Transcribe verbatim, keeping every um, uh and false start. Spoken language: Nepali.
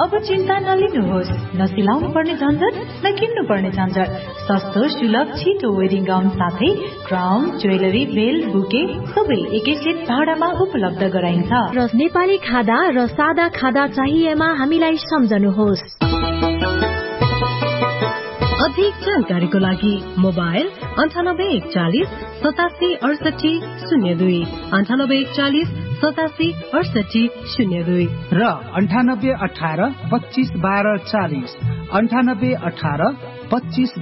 अब चिन्ता नलिनुहोस्, न सिलाउनु पर्ने झन्झट न किन्नु पर्ने झन्झट। सस्तो सुलभ छिटो वेडिङ गाउन साथै क्राउन, ज्वेलरी, बेल, बुके सबै एकै सेट भाडामा उपलब्ध गराइन्छ। र नेपाली खादा र सादा खादा चाहिएमा हामीलाई सम्झनुहोस्। अधिक जानकारीको लागि मोबाइल अन्ठानब्बे एकचालिस सतासी अडसठी शून्य दुई अन्ठानब्बे एकचालिस सतासी अडसठी शून्य दुई र अन्ठानब्बे अठार पच्चिस बाह्र चालिस अन्ठानब्बे अठार पच्चिस